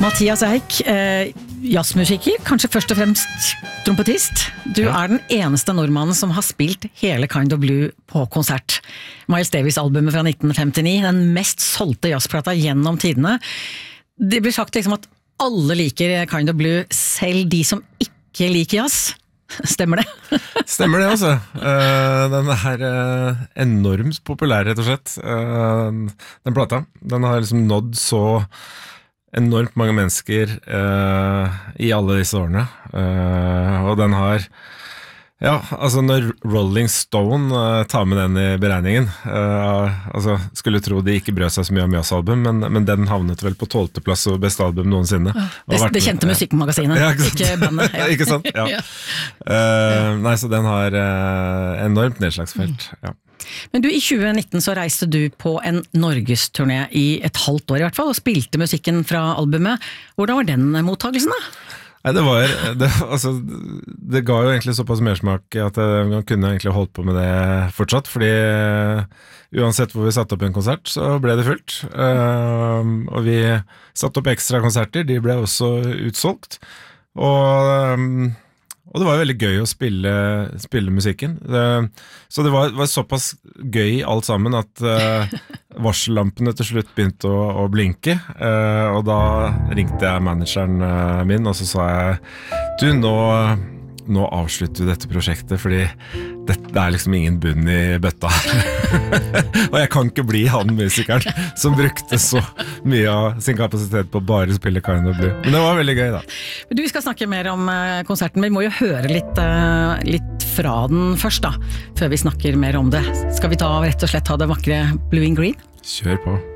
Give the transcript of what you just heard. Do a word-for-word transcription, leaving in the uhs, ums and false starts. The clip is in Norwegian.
Mathias Eik, eh, jazzmusiker, kanskje først og fremst trompetist. Du ja. er den eneste nordmannen som har spilt hele Kind of Blue på konsert. Miles Davis-albumet fra nitten femtini, den mest solgte jazzplata gjennom tidene. Det blir sagt liksom at alle liker Kind of Blue, selv de som ikke liker jazz. Stemmer det? Stemmer det, altså. Uh, den er uh, enormt populær, rett og slett. Uh, den plata, den har liksom nådd så enormt mange mennesker uh, i alle disse årene. Uh, og den har, ja, altså når Rolling Stone uh, tar med den i beregningen, uh, altså skulle tro de ikke brød seg så mye om jazzalbum, men, men den havnet vel på tolvte plass og beste album noensinne. Det, det kjente musikkmagasinet, ja, ikke, ikke bandet. Ja. Ikke sant? Ja. Uh, nei, så den har uh, enormt nedslagsfelt, ja. Men du, i tjue nitten så reiste du på en Norgesturné i et halvt år i hvert fall, og spilte musikken fra albumet. Hvordan var den mottagelsen da? Nei, det var, det, altså, det ga jo egentlig såpass mersmak at man kunne egentlig holdt på med det fortsatt, fordi uansett hvor vi satte opp en konsert, så ble det fullt. Uh, og vi satte opp ekstra konserter, de ble også utsolgt. Og... Um, Og det var jo veldig gøy å spille, spille musikken. Det, så det var, var såpass gøy alt sammen at uh, varsellampene til slutt begynte å, å blinke. Uh, og da ringte jeg manageren uh, min, og så sa jeg, du, nå, nå avslutter vi dette prosjektet, fordi det, det er liksom ingen bunn i bøtta her. Og jeg kan ikke bli han musikeren som brukte så mye av sin kapasitet på å bare spille Kind of Blue. Men det var veldig gøy da. Du, vi skal snakke mer om konserten, men vi må jo høre litt, litt fra den først da, før vi snakker mer om det. Skal vi ta rett og slett ha det vakre Blue in Green? Kjør på.